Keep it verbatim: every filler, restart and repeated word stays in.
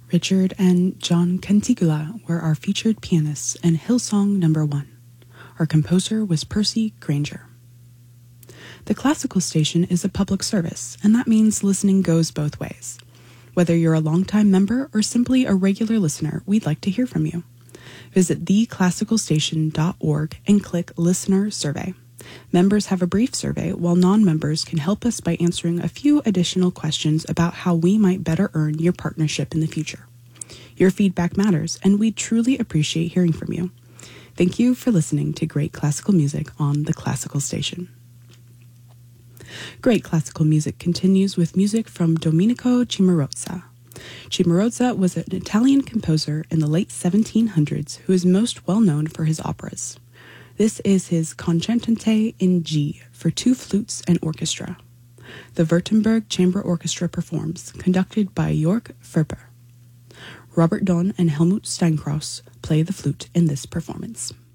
Richard and John Cantigula were our featured pianists in Hillsong Number One. Our composer was Percy Granger. The Classical Station is a public service, and that means listening goes both ways. Whether you're a longtime member or simply a regular listener, we'd like to hear from you. Visit the classical station dot org and click Listener Survey. Members have a brief survey, while non-members can help us by answering a few additional questions about how we might better earn your partnership in the future. Your feedback matters, and we truly appreciate hearing from you. Thank you for listening to great classical music on the Classical Station. Great classical music continues with music from Domenico Cimarosa. Cimarosa was an Italian composer in the late seventeen hundreds who is most well known for his operas. This is his Concertante in G for two flutes and orchestra. The Württemberg Chamber Orchestra performs, conducted by Jörg Ferper. Robert Dohn and Helmut Steinkraus play the flute in this performance.